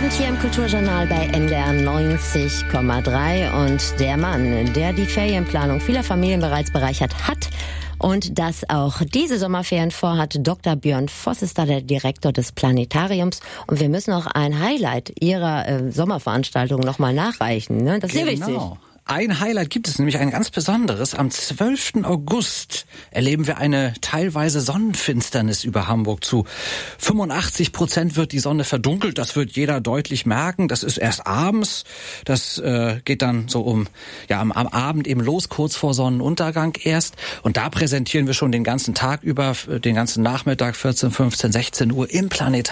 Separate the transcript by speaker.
Speaker 1: Abend hier im Kulturjournal bei NDR 90,3 und der Mann, der die Ferienplanung vieler Familien bereits bereichert hat und das auch diese Sommerferien vorhat, Dr. Björn Voss ist da der Direktor des Planetariums und wir müssen auch ein Highlight Ihrer Sommerveranstaltung nochmal nachreichen, ne? Das ist sehr wichtig.
Speaker 2: Ein Highlight gibt es, nämlich ein ganz besonderes. Am 12. August erleben wir eine teilweise Sonnenfinsternis über Hamburg. Zu 85% wird die Sonne verdunkelt. Das wird jeder deutlich merken. Das ist erst abends. Das geht dann so am Abend eben los, kurz vor Sonnenuntergang erst. Und da präsentieren wir schon den ganzen Tag über, den ganzen Nachmittag, 14, 15, 16 Uhr im Planetarium